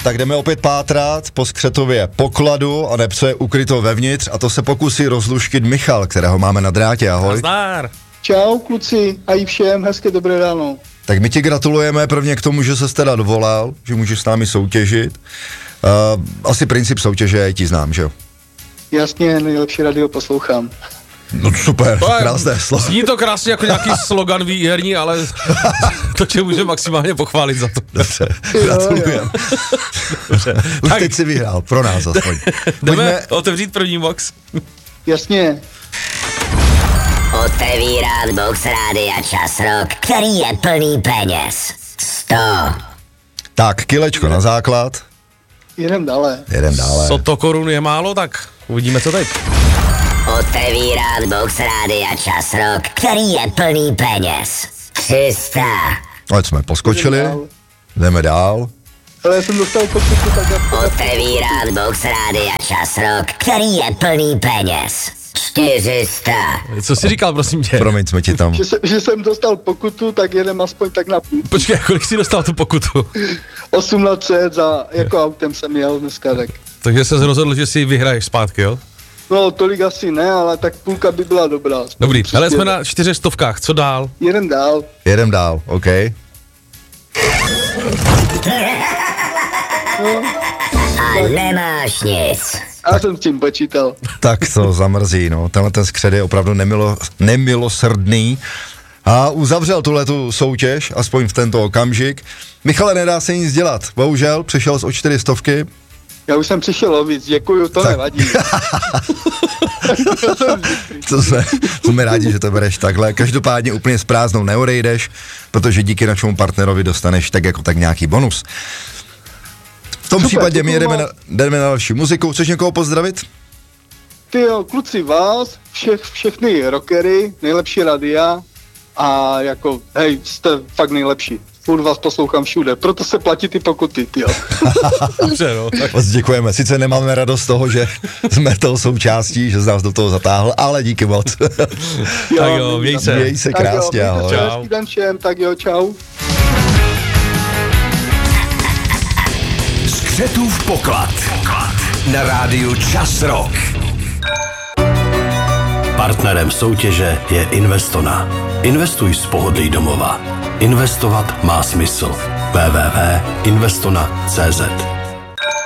tak jdeme opět pátrat po Skřetově pokladu a neb co je ukryto vevnitř a to se pokusí rozluštit Michal, kterého máme na drátě, ahoj. Nazdar. Čau kluci a i všem, hezké dobré ráno. Tak my ti gratulujeme prvně k tomu, že ses teda dovolal, že můžeš s námi soutěžit. Asi princip soutěže ti znám, že jo? Jasně, nejlepší radio poslouchám. No super, krásné slovo. Zní to krásně jako nějaký slogan výherní, ale to tě může maximálně pochválit za to. Dobře, gratulujeme. Už teď si vyhrál, pro nás aspoň. Jdeme otevřít první box. Jasně. Otevírat box Rádia Čas Rock, který je plný peněz. 100. Tak, kilečko na základ. Jedem dále. 100 korun je málo, tak uvidíme, co teď. Otevírat box Rádia Čas Rock, který je plný peněz. 300. Ať jsme poskočili, jdeme dál. Ale já jsem dostal pokutu, tak já... Otevírat box Rádia Čas Rock, který je plný peněz. 400. Co jsi říkal, prosím tě? Promiň, jsme ti tam. Že jsem dostal pokutu, tak jedem aspoň tak na půl. Počkej, kolik jsi dostal tu pokutu? 1800 za, jako autem jsem jel dneska, tak. Takže jsi rozhodl, že si vyhraješ zpátky, jo? No, tolik asi ne, ale tak půlka by byla dobrá. Dobrý, ale jsme na 400, co dál? Jedem dál. OK. A nemáš nic. Já jsem s tím počítal. Tak to zamrzí, no. Tenhle ten skřed je opravdu nemilosrdný. A uzavřel tuhletu soutěž, aspoň v tento okamžik. Michale, nedá se nic dělat. Bohužel, přišel o 400. Já už jsem přišel o víc, děkuju, to nevadí. Jsme rádi, že to bereš takhle. Každopádně úplně s prázdnou neodejdeš, protože díky našemu partnerovi dostaneš tak jako tak nějaký bonus. V tom případě my jdeme na další muziku. Chceš někoho pozdravit? Tyjo, kluci vás, všechny rockery, nejlepší radia a jako, hej, jste fakt nejlepší. Furt vás poslouchám všude, proto se platí ty pokuty, tyjo. Dobře, no. Tak. Moc děkujeme, sice nemáme radost z toho, že jsme toho součástí, že z nás do toho zatáhl, ale díky moc. Tak jo, měj se. Měj se krásně, ahoj. Hezký den všem, tak jo, čau. Skřetův poklad na rádiu Čas Rock. Partnerem soutěže je Investona. Investuj z pohodlí domova. Investovat má smysl. www.investona.cz